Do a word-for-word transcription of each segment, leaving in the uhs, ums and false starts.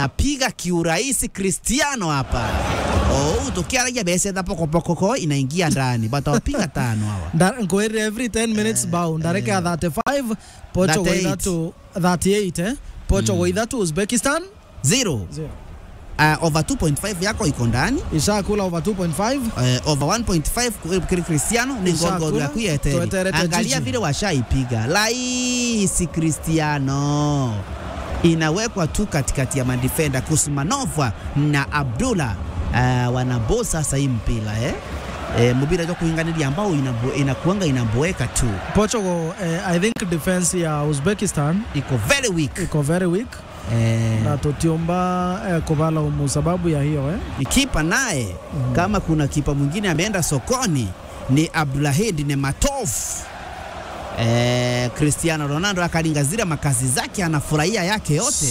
anapiga kiurahisi Cristiano hapa. Oh, tukiaragia bese hapo poko poko inaingia ndani. Bata wapiga tano hawa. Go every ten minutes bound. Dareke uh, thirty-five, Portugal go to thirty-eight eh. Portugal mm. to Uzbekistan zero. Zero. Uh, over two point five yako iko ndani. Ishakula over two point five. Uh, over one point five Cristiano ni gol ya kuyeteri. Angalia vile washaipiga. Laisi Cristiano. Inawekwa tu katikati ya madefender Kusmanova na Abdullah. Uh, wanabosa sasa hii mpira eh. Eh, mubira jo kuinganilia ambao inabu, inakuanga inaboeka tu. Portugal uh, I think defense ya Uzbekistan iko very weak. Iko very weak. Eh, na tutiomba eh, kubala umu sababu ya hiyo eh. Ni kipa naye mm. kama kuna kipa mwingine ameenda sokoni ni Abdulahid Nematov. Eh, Cristiano Ronaldo akalingazira makazi zake anafurahia yake yote.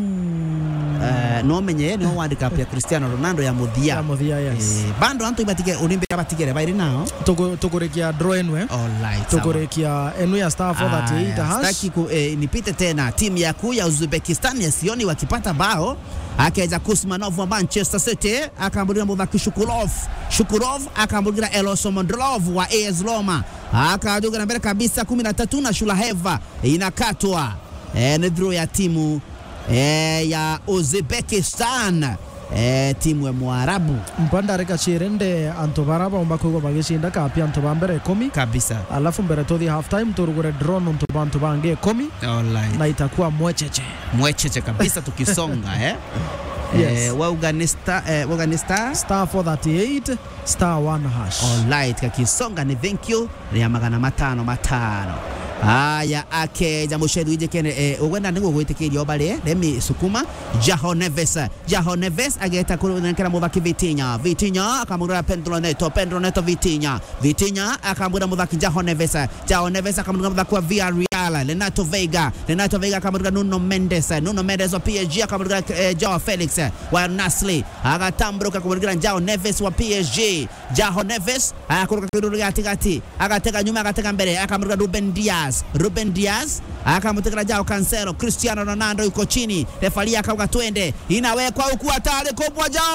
Eh, no menye no wandika pia Cristiano Ronaldo ya muthia. Ya muthia yes. Eh, bando antu ibatike ulimbe abatigere bairi nao. Togo togorekia draw enwe. Alright. Togorekia enwe ya star four thirty-eight hash. Staki ku eh, nipite tena timu ya kuu ya Uzbekistan ya sioni wakipata bao. Akaja Kusmanov wa Manchester City akambulia mudhaki Shukurov. Shukurov akambulia Elosomondrov wa A S Roma. Akajoga na mbele kabisa kumi na tatu na Shulaheva inakatwa. Eh, ni draw ya timu eh, ya Uzbekistan. Eh, timu ya Mwarabu. Mpanda reka chirende antobaraba umbako bagishinda kapia antobambere komi kabisa. Alafu mbere todi half time turugure drone untobantu bange komi. Alright. Na itakuwa mwecheche. Mwecheche kabisa tukisonga eh. Yes. Eh, Wauganista eh, Wauganista star four thirty-eight star one hash. Alright, kakisonga ni thank you ya magana matano matano. Haya akeja mushedi wije kene eh, wenda ningo gwitikiria obale lemi sukuma Joao Neves. Joao Neves ageta kunenkera mudhaki Vitinha. Vitinha akamugura Pedro Neto. Pedro Neto Vitinha. Vitinha akamugura mudhaki Joao Neves. Joao Neves akamugura mudhaki wa Villarreal Renato Veiga. Renato Veiga akamugura Nuno Mendes. Nuno Mendes wa P S G akamugura eh, Joao Felix wa Nasli. Agatambruka akamugura Joao Neves wa P S G. Joao Neves akakuruka kiruru katikati. Agateka nyuma agateka mbele akamugura Ruben Dias. Ruben Dias akamutekera Joao Cancelo. Cristiano Ronaldo yuko chini. Refali akauka twende. Inawekwa huku hatari kubwa Joao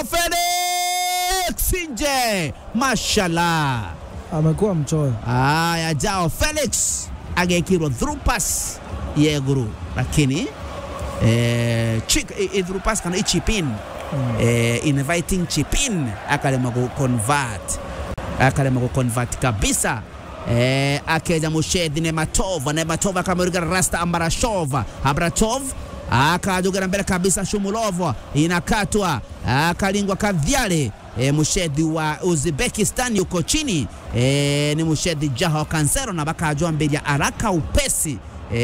Felix nje. Mashallah. Amekuwa mchoyo. Aya Joao Felix agekirwa through pass yeguru lakini eh chick e, through pass kana ichipin mm. eh inviting chipin akalema go convert. Akalema go convert kabisa. Eh, akeja mushedi Nematov. Nematov akamuriga Rasta Ambarashov. Abratov akajuga na mbele kabisa Shumulov inakatwa akalingwa Kadhiale. E, mushedi wa Uzbekistan yuko chini. E, ni mushedi Joao Cancelo na bakajwa mbele ya haraka upesi.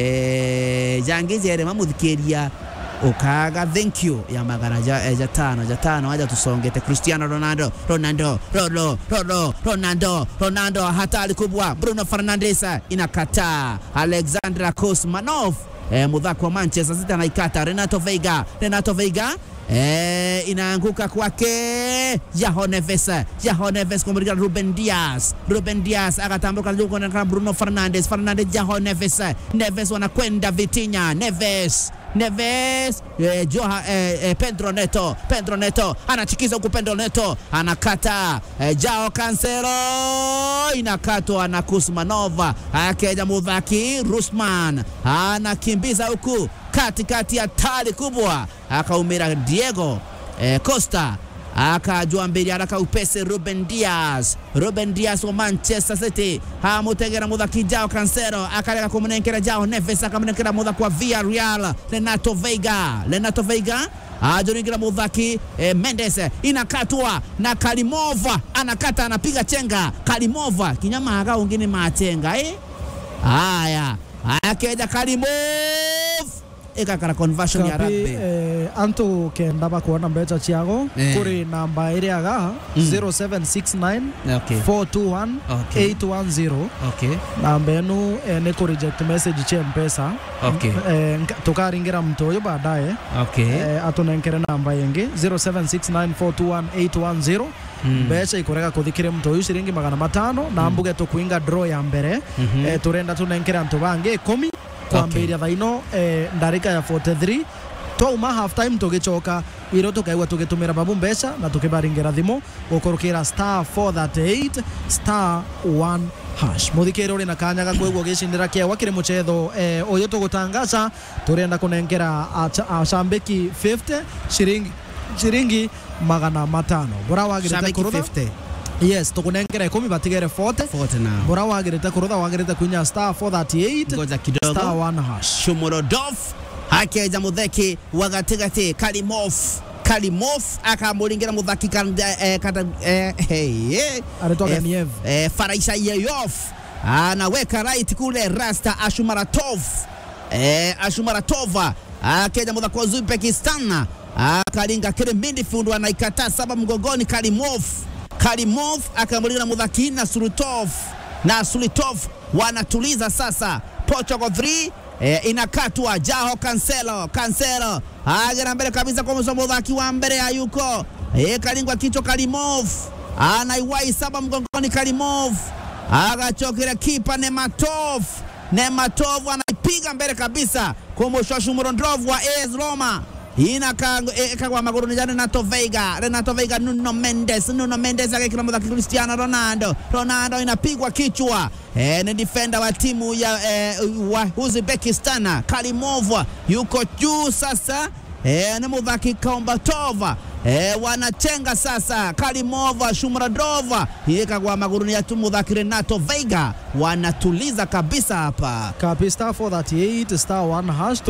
E, jangizi yale mamudhikiria Okaga thank you ya magana ja, eh, jatano jatano aja tusongete Cristiano Ronaldo Ronaldo Ronaldo Ronaldo Ronaldo Ronaldo hatari kubwa Bruno Fernandes inakata. Alexander Kusmanov eh, mudhaki wa Manchester City anaikata. Renato Veiga Renato Veiga eh, inaanguka kwake Joao Neves. Joao Neves kumuriga Ruben Dias. Ruben Dias akatambuka juko na Bruno Fernandes. Fernandes Joao Neves. Neves wanakwenda Vitinha. Neves Neves eh, Joha, eh, eh, Pedro Neto. Pedro Neto anachikiza huku. Pedro Neto anakata. eh, Joao Cancelo inakatwa na Kusmanova. Akeja mudhaki Rusman anakimbiza huku katikati ya tali kubwa akaumira Diego eh, Costa akajua mbili haraka upese Ruben Dias. Ruben Dias wa Manchester City hamutegera mudhaki Joao Cancelo akaleka kumunenkera Joao Neves akamunenkera mudhaki wa Villarreal Renato Veiga. Renato Veiga ajoningira mudhaki eh, Mendes inakatwa na Kalimova anakata anapiga chenga. Kalimova kinyama aga ungine machenga eh. Haya akeja Kalimov eka kara conversion ya rugby. Eh, anto kenda bakuona mbecha chiago eh. Kuri namba ire aga mm. zero seven six nine okay. four two one okay. eight one zero okay. Namba enu eh, neko reject message che mpesa okay. Eh, tukaringira mtoyo baadaye okay. Eh, atunenkere namba yenge zero seven six nine four two one eight one zero mm. Mbecha ikoreka kuthikire mtoyo shiringi magana matano na mbuge mm. tukuinga draw ya mbere mm -hmm. Eh, turenda tunenkere antu bange kumi kwa okay. Mbele ya vaino eh, ndarika ya forty-three twauma half time tugicoka iro tukaigua tugitumira babu mbeca na tukibaringira thimu gukorukira star four thirty-eight star one hash. Muthikiri uri na kanya ga kwigua gicindira kiewa kiri muchetho eh, uyu tugutangaza turenda kunengera acambiki fifty shiringi shiringi magana matano bora wagirite kurutha fifty. Yes, tukunengera ikumi batigere forty. forty now. Bora wagirite kurutha wagirite kunya star four thirty-eight Ngoja kidogo. star one hash. Shomorodov hakeja mutheki wa gatigati Kalimov Kalimov akamuringira muthaki kanda eh, kata eh, hey, eh, Anatoka eh, Niev. eh, Faraisayeyov anaweka right kule Rasta Ashumaratov eh, Ashumaratova akeja muthaki wa Uzbekistan akaringa kile midfield anaikata saba mgongoni Kalimov Kalimov akamuringira muthaki Nasurutov Nasurutov wanatuliza sasa Portugal three. E, inakatwa Jaho Cancelo Cancelo agera mbele kabisa kwa msombodhaki wa mbele hayuko e, kalingwa kichwa Kalimov anaiwai saba mgongoni Kalimov agachokera kipa Nematov Nematov anaipiga mbele kabisa kwa mshoshu Murondrov wa A S Roma inakagwa e, kagwa maguruni ya Renato Veiga Renato Veiga Nuno Mendes Nuno Mendes akikila mdhaki Cristiano Ronaldo Ronaldo inapigwa kichwa e, ni defender wa timu ya e, wa Uzbekistan Kalimov yuko juu sasa e, ni mdhaki Kombatova e, wanachenga sasa Kalimov Shumradov ikagwa maguruni ya timu mdhaki Renato Veiga wanatuliza kabisa hapa kapi star four thirty-eight star one hash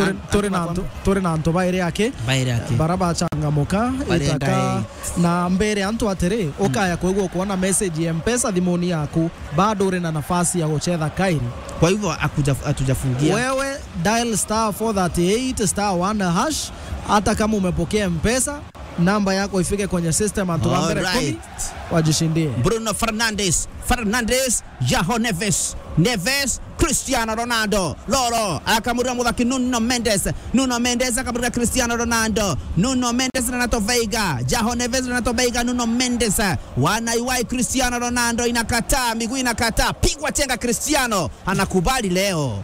turi na anto baire yake baraba changamuka itaka na mbere anto atere ukaya kwegwo kuona message ya M-Pesa thimuni yaku bado uri na nafasi ya kucheza kairi kwa hivyo hatujafungia wewe dial star four thirty-eight star one hash hata kama umepokea M-Pesa namba yako ifike kwenye system antubambere kumi wajishindie. Bruno Fernandes Fernandes Joao Neves Neves Cristiano Ronaldo Loro akamurira mudhaki Nuno Mendes Nuno Mendes akamurira Cristiano Ronaldo Nuno Mendes Renato Veiga Joao Neves Renato Veiga Nuno Mendes wanaiwai Cristiano Ronaldo inakataa miguu inakataa pigwa chenga Cristiano anakubali leo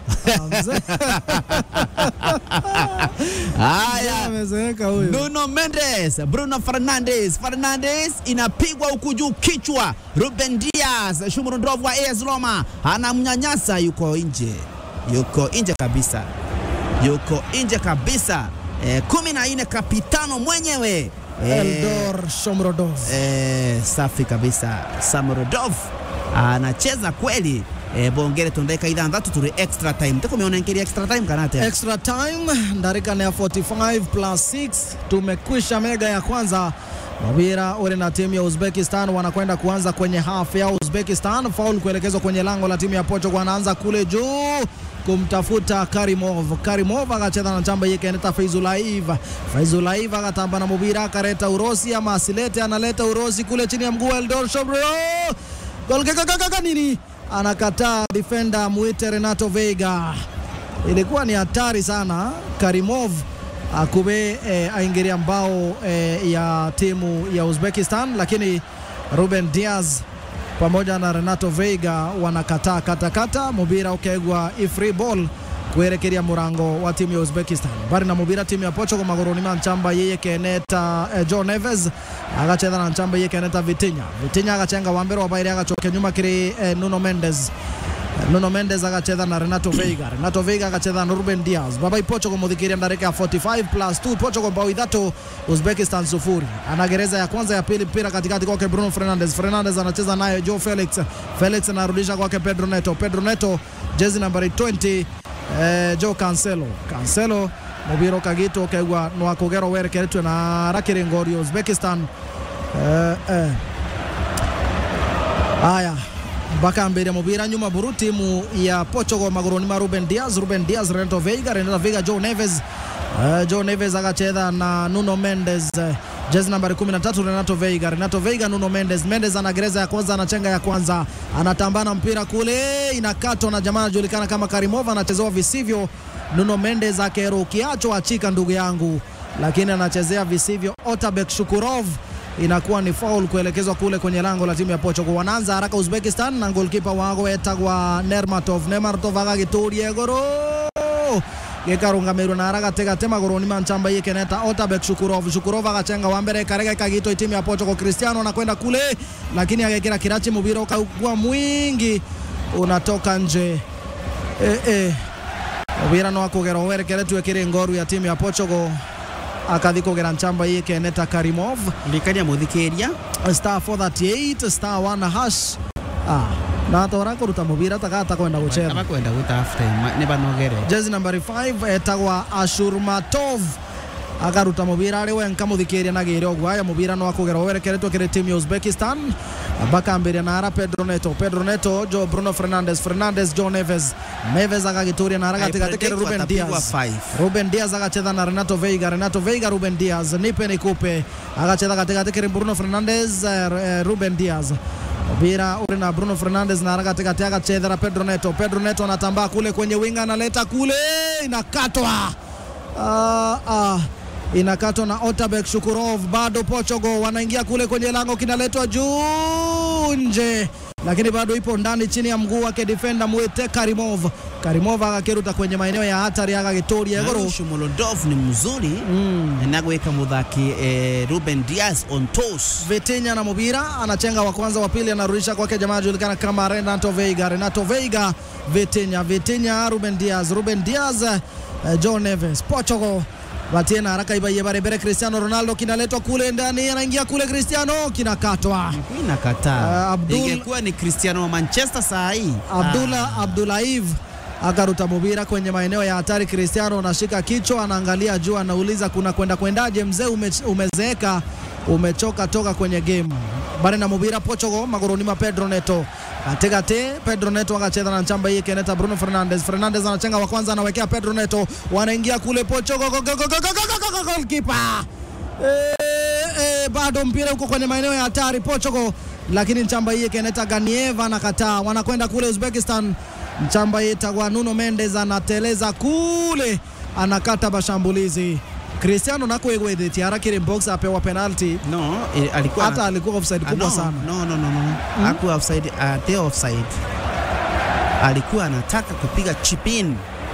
haya Nuno Mendes Bruno Fernandes Fernandes inapigwa huku juu kichwa Ruben Dias Shumurundov wa A S Roma anamnyanyasa yuko nje yuko nje kabisa yuko nje kabisa e, kumi na nne kapitano mwenyewe e, Eldor Shomurodov e, safi kabisa Samurodov anacheza kweli e, bongere tondeka ithandatu turi extra time teko meona ngiri extra time kanate extra time ndarika na forty-five plus six tumekwisha mega ya kwanza Mabira ore na timu ya Uzbekistan wanakwenda kuanza kwenye half ya Uzbekistan foul kuelekezwa kwenye lango la timu ya Portugal wanaanza kule juu kumtafuta Karimov Karimov akacheza na chamba yake anaita Faizulaiv Faizulaiv akatamba na Mubira akareta Urosi ama asilete analeta Urosi kule chini ya mguu Eldor Shobro gol kaka nini anakataa defender muite Renato Veiga ilikuwa ni hatari sana Karimov akube eh, aingiria mbao eh, ya timu ya Uzbekistan lakini Ruben Diaz pamoja na Renato Veiga wanakataa kata kata Mubira ukegwa free ball kuerekeria murango wa timu ya Uzbekistan bari na Mubira timu ya Portugal magoroni manchamba yeye keneta eh, Joao Neves agacheza na nchamba yeye keneta Vitinha Vitinha agachenga wambero wa bairi agachoke nyuma kiri eh, Nuno Mendes Nuno Mendes akacheza na Renato Veiga Renato Veiga akacheza na Ruben Dias Baba Portugal mudhikiria ndareka forty-five plus two Portugal bao idhato Uzbekistan sufuri anagereza ya kwanza ya pili mpira katikati kwake Bruno Fernandes Fernandes anacheza naye Joao Felix Felix anarudisha kwake Pedro Neto Pedro Neto jezi nambari twenty eh, Joao Cancelo Cancelo Mubiro kagito kegwa nwakogero werekeretwe na Rakiringori Uzbekistan eh, eh. Aya Baka mbele Mubira nyuma buru timu ya Portugal magoroni ma Ruben Dias Ruben Dias Renato Veiga Renato Veiga Joao Neves uh, Joao Neves akacheza na Nuno Mendes uh, jezi nambari kumi na tatu Renato Veiga Renato Veiga Nuno Mendes Mendes anagereza ya kwanza anachenga ya kwanza anatambana mpira kule inakatwa na jamaa anajulikana kama Karimov anachezewa visivyo Nuno Mendes akero kiacho achika ndugu yangu lakini anachezea visivyo Otabek Shukurov inakuwa ni foul kuelekezwa kule kwenye lango la timu ya Portugal wanaanza haraka Uzbekistan na goalkeeper wao etagwa Nermatov Nermatov agagituria goro gekarungamirwo na araga tega tema goroni manchamba yake neta Otabek Shukurov. Shukurov agachenga wa mbere karega kagito timu ya Portugal. Cristiano anakwenda kule lakini agekira kirachi mubira ukagwa mwingi unatoka nje. Eh eh mubira no akogera werekere tuekire ngoru ya timu ya Portugal akathiko gera nchamba yake neta Karimov likania muthikiria star four thirty-eight star one hash. Ah na tora kuruta mubira takata kwenda gucheza kama kwenda guta after ne banogere jezi number five etagwa Ashurmatov agaruta mubira ari wenka muthikiria na gire ogwaya mubira no akogera werekere twekire timu ya Uzbekistan bakamberia na ara Pedro Neto Pedro Neto Jo Bruno Fernandes Fernandes Joe Neves Neves agagituria na ara katika tekere Ruben Diaz Ruben Diaz agacheza na Renato Veiga Renato Veiga Ruben Diaz nipe nikupe agacheza katika tekere Bruno Fernandes uh, Ruben Diaz Bira ule na Bruno Fernandes na haraka katikati akacheza Pedro Neto Pedro Neto anatambaa kule kwenye winga analeta kule inakatwa ah ah inakatwa na Otabek Shukurov. Bado Portugal wanaingia kule kwenye lango kinaletwa juu nje lakini bado ipo ndani chini ya mguu wake defender Muete Karimov. Karimov akakiruta kwenye maeneo ya hatari agagitoria goro. Molodov ni mzuri mm. Nagweka mudhaki eh, Ruben Diaz on toes. Vitinha na mubira anachenga wa kwanza wa pili anarudisha kwake jamaa julikana kama Renato Veiga Renato Veiga Vitinha Vitinha Ruben Diaz Ruben Diaz eh, Joe Neves. Portugal Batiena haraka ibaye barebere Cristiano Ronaldo kinaletwa kule ndani anaingia kule Cristiano kinakatwa. Inakataa. Uh, Abdul ingekuwa ni Cristiano wa Manchester saa hii. Abdullah ah. Abdulaif akaruta mubira kwenye maeneo ya hatari. Cristiano anashika kichwa anaangalia juu anauliza kuna kwenda kwendaje mzee ume, umezeeka umechoka toka kwenye game. Bale na mubira Portugal magoroni ma Pedro Neto. Atega te Pedro Neto akacheza na nchamba hii keneta Bruno Fernandes Fernandes anachenga wa kwanza anawekea Pedro Neto wanaingia kule Portugal goalkeeper eh eh bado mpira uko kwenye maeneo ya hatari Portugal lakini nchamba hii keneta Ganieva anakataa wanakwenda kule Uzbekistan. Nchamba hii tagwa Nuno Mendes anateleza kule anakata bashambulizi. Cristiano nakuegwede tiara kile box apewa penalty. No, e, alikuwa hata alikuwa offside kubwa no, sana. No no no no. Mm. Hakuwa offside, uh, the offside. Alikuwa anataka kupiga chip in.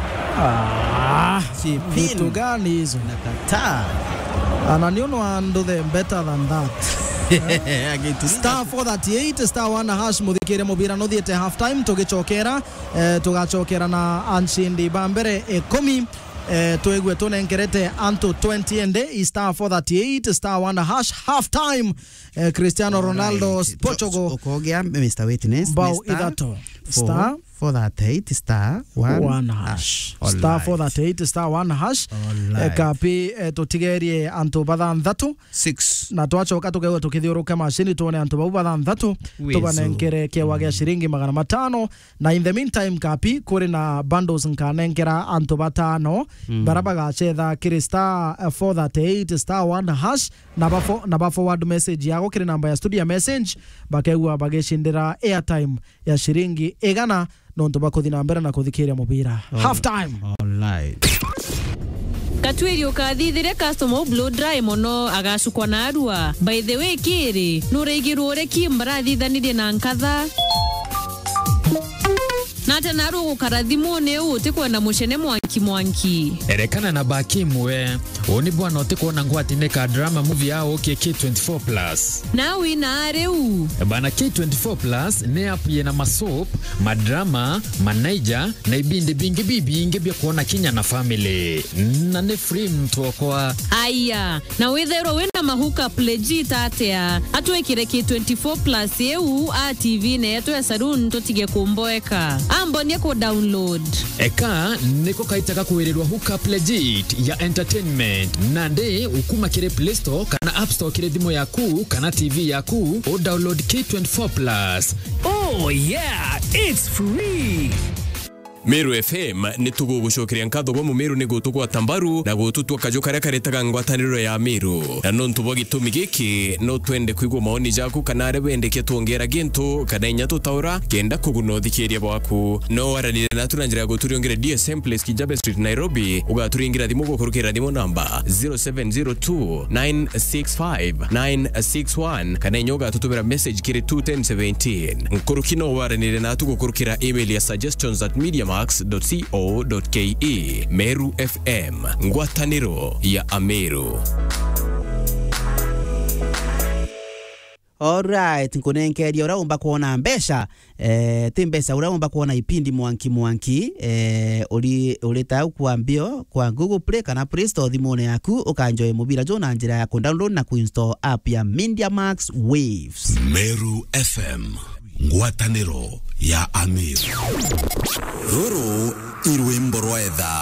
Ah, chip in. Vitu gani hizo? Nakataa. Ananiona ando the better than that. Star four thirty-eight star one hash muthikire mubira no thiete half time tugichokera eh, tugachokera na anshindi bambere ekumi eh, tuegwe tunengerete anto twenty ende star four thirty-eight star one hash half time eh, Cristiano Ronaldo right. Portugal okogea Mister Witness bao idato star four thirty-eight star one hash star four thirty-eight star one hash kapi tutigerie anto bathanthatu six na twachoka tugewe tukithiuruka machini tuone anto bau bathanthatu tubanenkere kewa gya shiringi magana matano na in the meantime kapi kuri na bundles nkanenkera anto batano mm. baraba gachetha kiri star four thirty-eight star one hash na bafo na bafo forward message yago kiri namba ya studio message bakegwa bageshindira airtime ya shiringi igana nonto bakuthina mbere na kuthikiria mubira half time. All right. Katwiri ukathithire customer blow dry mono agacukwa na arua. By the way kiri nureigirwo ure kimbarathithanirie na nkatha nate naru gukarathimo ne uti kwenda mucene mwanki mwanki erekana na baki mwe oni bwana uti kuona ngwati ne ka drama movie yao K twenty-four plus na wina areu bana K twenty-four plus ne app yena masop madrama manager na ibindi bingi bibi ingebya kuona Kenya na family na ne free mtu kwa aya na withero wena mahuka legit atia atwekire K twenty-four plus eu a T V ne yetu ya saloon totige kumboeka ambonie ko download eka niko kaitaka kuwererwa hookup legit ya entertainment nande ukuma kire Play Store kana App Store kire dimo yaku kana T V yaku o download K twenty-four plus. Oh yeah, it's free. Meru F M ni tugu gushokeria nkatho gwa mu Meru ni gutugwa tambaru na gututwa kajo karia karetaga ngwataniro ya Meru na no ntubo gitumi giki no twende kwigwa maoni jaku kana are wendeke tuongera gintu kana inya tutaura kenda kuguno thikiria bwaku no waranire na turangira guturiongere D S M Place Kijabe Street Nairobi ugaturingira thimu gukurukira thimu namba zero seven zero two nine six five nine six one kana inyoga tutubira message kiri two ten seventeen nkurukino waranire na tugukurukira email ya suggestions at media mediamax dot co dot ke. Meru F M, ngwataniro ya Ameru. Alright, nkunenkeria uraumba kuona mbesha eh ti mbesha uraumba kuona ipindi mwanki mwanki eh uri urita kuambio kwa Google Play kana Play Store thimone yaku ukanjoy mobile jona njira ya download na kuinstall app ya Mediamax Waves. Meru F M, ngwataniro ya Ameru. Ruru irwimbo rwetha.